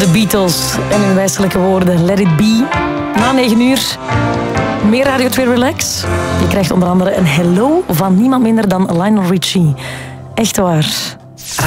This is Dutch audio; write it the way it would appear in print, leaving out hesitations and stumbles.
De Beatles en hun wijselijke woorden Let It Be. Na 9 uur meer Radio 2 Relax. Je krijgt onder andere een hello van niemand minder dan Lionel Richie. Echt waar.